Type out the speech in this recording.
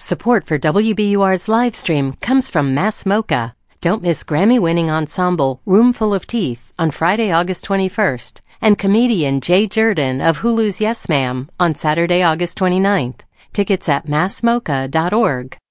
Support for WBUR's live stream comes from Mass Mocha. Don't miss Grammy-winning ensemble Roomful of Teeth on Friday, August 21st, and comedian Jay Jordan of Hulu's Yes Ma'am on Saturday, August 29th. Tickets at massmocha.org.